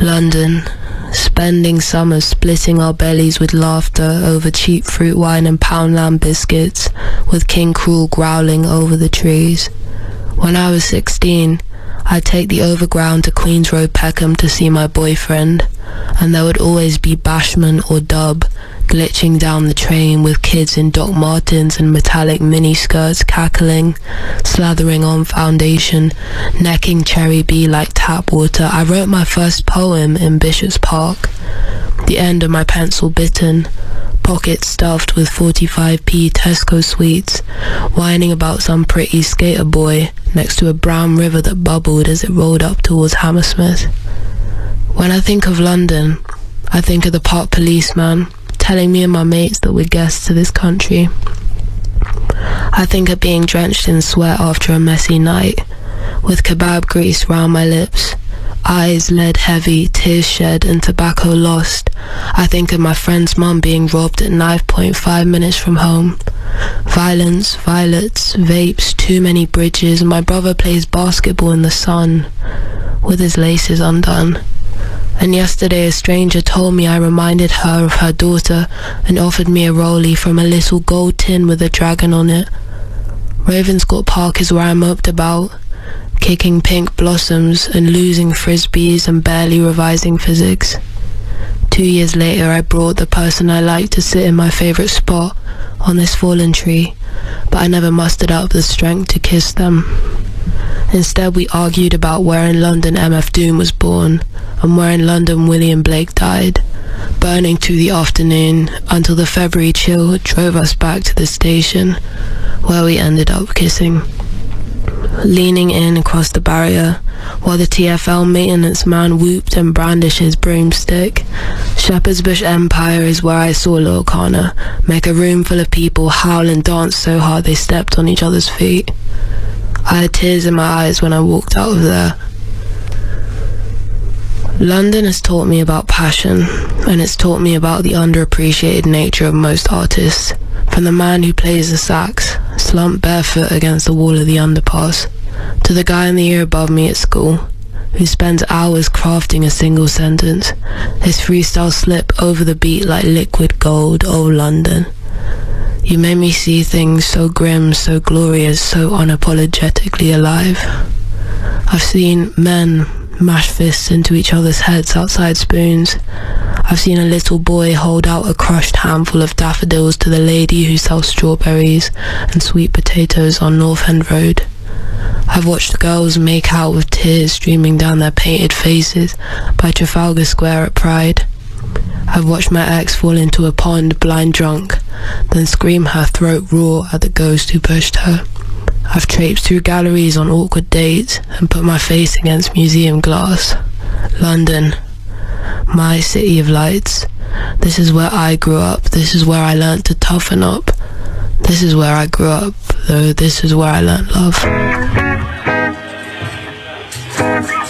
London, spending summers splitting our bellies with laughter over cheap fruit wine and Poundland biscuits, with King Cruel growling over the trees. When I was 16, I'd take the overground to Queen's Road Peckham to see my boyfriend, and there would always be Bashman or Dub glitching down the train with kids in Doc Martens and metallic miniskirts cackling, slathering on foundation, necking Cherry B like tap water. I wrote my first poem in Bishop's Park, the end of my pencil bitten, pockets stuffed with 45p Tesco sweets, whining about some pretty skater boy next to a brown river that bubbled as it rolled up towards Hammersmith. When I think of London, I think of the park policeman telling me and my mates that we're guests to this country. I think of being drenched in sweat after a messy night, with kebab grease round my lips, eyes lead heavy, tears shed and tobacco lost. I think of my friend's mum being robbed at knife point 5 minutes from home. Violence, violets, vapes, too many bridges, and my brother plays basketball in the sun, with his laces undone. And yesterday a stranger told me I reminded her of her daughter and offered me a rollie from a little gold tin with a dragon on it. Ravenscourt Park is where I moped about, kicking pink blossoms and losing frisbees and barely revising physics. 2 years later I brought the person I liked to sit in my favourite spot on this fallen tree, but I never mustered up the strength to kiss them. Instead we argued about where in London MF Doom was born and where in London William Blake died, burning through the afternoon until the February chill drove us back to the station, where we ended up kissing. Leaning in across the barrier while the TfL maintenance man whooped and brandished his broomstick. Shepherd's Bush Empire is where I saw Lil Connor make a room full of people howl and dance so hard they stepped on each other's feet. I had tears in my eyes when I walked out of there. London has taught me about passion, and it's taught me about the underappreciated nature of most artists. From the man who plays the sax, slumped barefoot against the wall of the underpass, to the guy in the year above me at school, who spends hours crafting a single sentence, his freestyle slip over the beat like liquid gold. Oh London, you made me see things so grim, so glorious, so unapologetically alive. I've seen men mash fists into each other's heads outside Spoons. I've seen a little boy hold out a crushed handful of daffodils to the lady who sells strawberries and sweet potatoes on North End Road. I've watched girls make out with tears streaming down their painted faces by Trafalgar Square at Pride. I've watched my ex fall into a pond blind drunk, then scream her throat raw at the ghost who pushed her. I've traipsed through galleries on awkward dates and put my face against museum glass. London, my city of lights. This is where I grew up. This is where I learnt to toughen up. This is where I grew up, though this is where I learnt love.